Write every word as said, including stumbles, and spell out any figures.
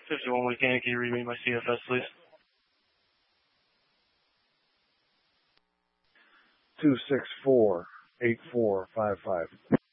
fifty-one weekend, can you read me my C F S, please? two six four eight four five five.